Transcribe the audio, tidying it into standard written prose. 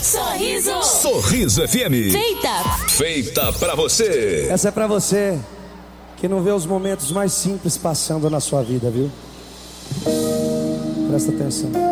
Sorriso. Sorriso FM. Feita pra você. Essa é pra você que não vê os momentos mais simples passando na sua vida, viu? Presta atenção.